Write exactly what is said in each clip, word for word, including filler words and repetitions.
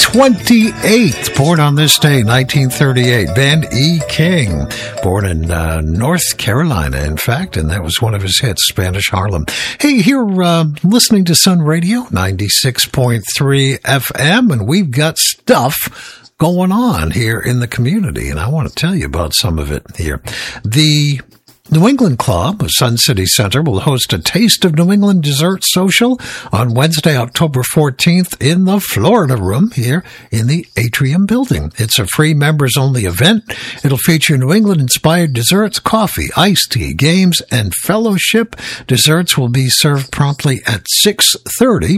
twenty-eighth, born on this day, nineteen thirty-eight. Ben E. King, born in uh, North Carolina, in fact, and that was one of his hits, Spanish Harlem. Hey, here, uh, listening to Sun Radio, ninety-six point three F M, and we've got stuff going on here in the community, and I want to tell you about some of it here. The New England Club of Sun City Center will host a Taste of New England Dessert Social on Wednesday, October fourteenth in the Florida Room here in the Atrium Building. It's a free members-only event. It'll feature New England-inspired desserts, coffee, iced tea, games, and fellowship. Desserts will be served promptly at six thirty.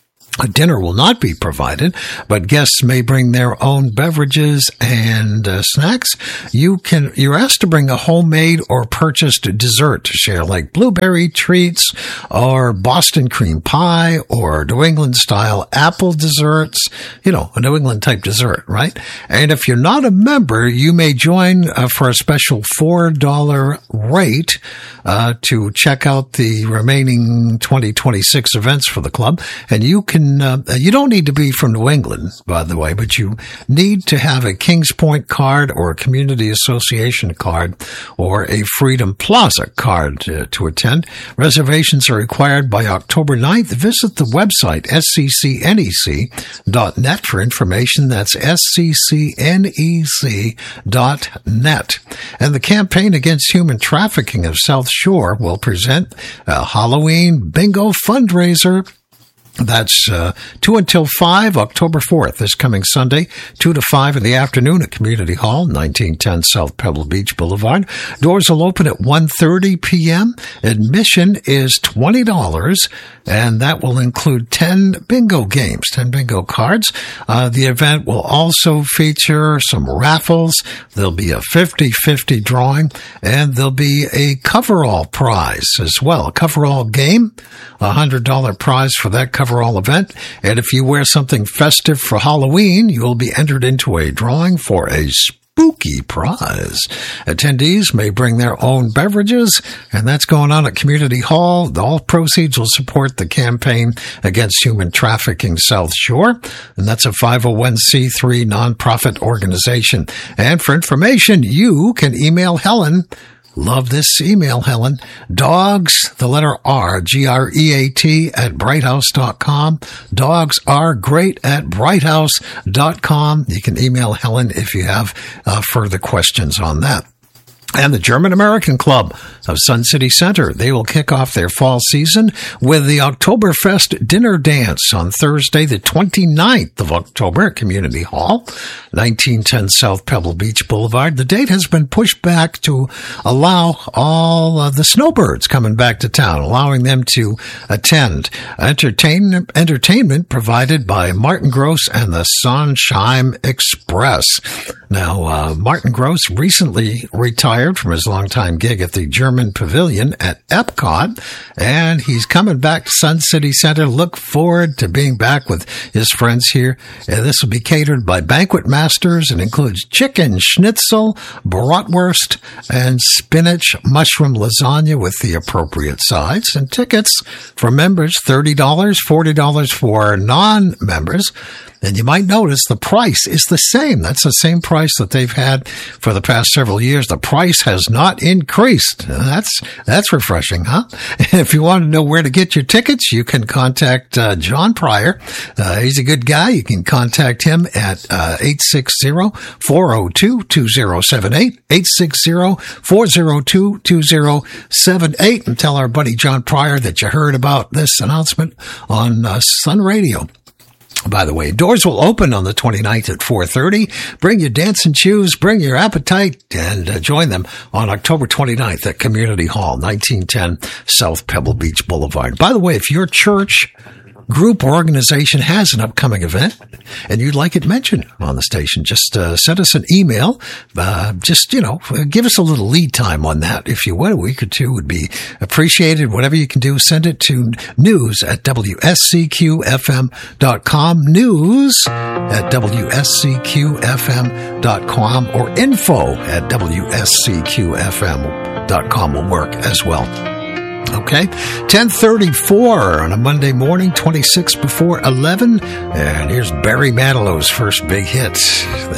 A dinner will not be provided, but guests may bring their own beverages and uh, snacks. You can, you're asked to bring a homemade or purchased dessert to share, like blueberry treats or Boston cream pie or New England style apple desserts, you know, a New England type dessert, right? And if you're not a member, you may join uh, for a special four dollars rate uh, to check out the remaining twenty twenty-six events for the club. And you can Uh, you don't need to be from New England, by the way, but you need to have a Kings Point card or a Community Association card or a Freedom Plaza card to, to attend. Reservations are required by October ninth. Visit the website S C C N E C dot net for information. That's S C C N E C dot net. And the Campaign Against Human Trafficking of South Shore will present a Halloween bingo fundraiser. That's uh, two until five, October fourth, this coming Sunday, two to five in the afternoon at Community Hall, nineteen ten South Pebble Beach Boulevard. Doors will open at one thirty p.m. Admission is twenty dollars, and that will include ten bingo games, ten bingo cards. Uh, the event will also feature some raffles. There'll be a fifty-fifty drawing, and there'll be a coverall prize as well, a coverall game, a one hundred dollars prize for that coverall event. And if you wear something festive for Halloween, you'll be entered into a drawing for a spooky prize. Attendees may bring their own beverages, and that's going on at Community Hall. All proceeds will support the Campaign Against Human Trafficking South Shore, and that's a five oh one c three nonprofit organization. And for information, you can email Helen. Love this email, Helen. Dogs, the letter R, G R E A T at bright house dot com. Dogs are great at bright house dot com. You can email Helen if you have uh, further questions on that. And the German American Club of Sun City Center, they will kick off their fall season with the Oktoberfest dinner dance on Thursday, the twenty-ninth of October at Community Hall, nineteen ten South Pebble Beach Boulevard. The date has been pushed back to allow all of the snowbirds coming back to town, allowing them to attend. Entertain, entertainment provided by Martin Gross and the Sunshine Express. Now, uh, Martin Gross recently retired from his longtime gig at the German Pavilion at Epcot, and he's coming back to Sun City Center. Look forward to being back with his friends here. And this will be catered by Banquet Masters and includes chicken schnitzel, bratwurst, and spinach mushroom lasagna with the appropriate sides. And tickets for members, thirty dollars, forty dollars for non-members. And you might notice the price is the same. That's the same price that they've had for the past several years. The price has not increased. That's that's refreshing, huh? And if you want to know where to get your tickets, you can contact uh, John Pryor. Uh, he's a good guy. You can contact him at uh, eight six zero, four zero two, two zero seven eight, eight six zero, four zero two, two zero seven eight, and tell our buddy John Pryor that you heard about this announcement on uh, Sun Radio. By the way, doors will open on the twenty-ninth at four thirty. Bring your dancing shoes, bring your appetite, and uh, join them on October twenty-ninth at Community Hall, nineteen ten South Pebble Beach Boulevard. By the way, if your church, group, or organization has an upcoming event and you'd like it mentioned on the station, just uh, send us an email. Uh, just, you know, give us a little lead time on that. If you would, a week or two would be appreciated. Whatever you can do, send it to news at W S C Q F M dot com, news at W S C Q F M dot com, or info at W S C Q F M dot com will work as well. Okay, ten thirty-four on a Monday morning, twenty-six before eleven. And here's Barry Manilow's first big hit.